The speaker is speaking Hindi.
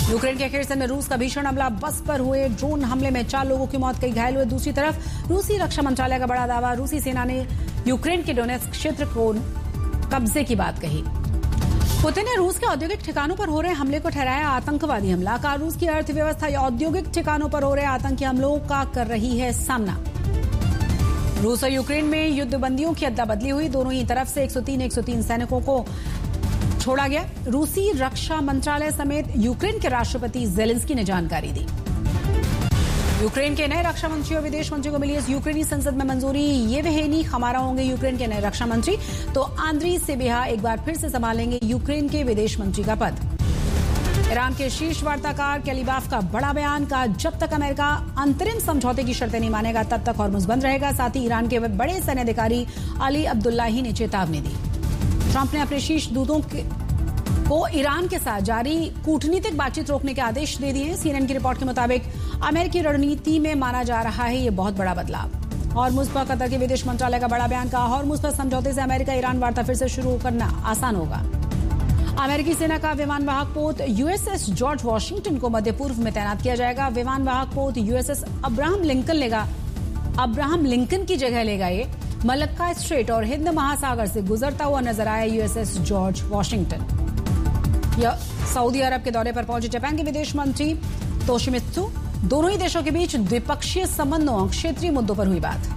यूक्रेन के खेरसन में रूस का भीषण हमला, बस पर हुए ड्रोन हमले में 4 लोगों की मौत, कई घायल हुए। दूसरी तरफ रूसी रक्षा मंत्रालय का बड़ा दावा, रूसी सेना ने यूक्रेन के डोनेट्स्क क्षेत्र को कब्जे की बात कही। पुतिन ने रूस के औद्योगिक ठिकानों पर हो रहे हमले को ठहराया आतंकवादी हमला, कहा रूस की अर्थव्यवस्था या औद्योगिक ठिकानों पर हो रहे आतंकी हमलों का कर रही है सामना। रूस और यूक्रेन में युद्धबंदियों की अदला बदली हुई, दोनों ही तरफ से 103 सैनिकों को छोड़ा गया। रूसी रक्षा मंत्रालय समेत यूक्रेन के राष्ट्रपति जेलेंस्की ने जानकारी दी। यूक्रेन के नए रक्षा मंत्री और विदेश मंत्री को मिली यूक्रेनी संसद में मंजूरी, येवहेनी खमारा होंगे यूक्रेन के नए रक्षा मंत्री, तो आंद्री सिबिहा एक बार फिर से संभालेंगे यूक्रेन के विदेश मंत्री का पद। ईरान के शीर्ष वार्ताकार कैलिबाफ का बड़ा बयान, का जब तक अमेरिका अंतरिम समझौते की शर्तें नहीं मानेगा तब तक हॉर्मुज़ बंद रहेगा। साथ ही ईरान के बड़े सैन्य अधिकारी अली अब्दुल्लाही ने चेतावनी दी। ट्रंप ने अपने शीर्ष दूतों को ईरान के साथ जारी कूटनीतिक बातचीत रोकने के आदेश दे दिए। सीएनएन की रिपोर्ट के मुताबिक अमेरिकी रणनीति में माना जा रहा है ये बहुत बड़ा बदलाव। हॉर्मुज़ पर कतर के विदेश मंत्रालय का बड़ा बयान, कहा हॉर्मुज़ पर समझौते से अमेरिका ईरान वार्ता फिर से शुरू करना आसान होगा। अमेरिकी सेना का विमानवाहक पोत यूएसएस जॉर्ज वॉशिंगटन को मध्य पूर्व में तैनात किया जाएगा। विमानवाहक पोत यूएसएस अब्राहम लिंकन की जगह लेगा। ये मलक्का स्ट्रेट और हिंद महासागर से गुजरता हुआ नजर आया यूएसएस जॉर्ज वॉशिंगटन। यह सऊदी अरब के दौरे पर पहुंचे जापान के विदेश मंत्री तोशिमित्सु, दोनों ही देशों के बीच द्विपक्षीय संबंधों और क्षेत्रीय मुद्दों पर हुई बात।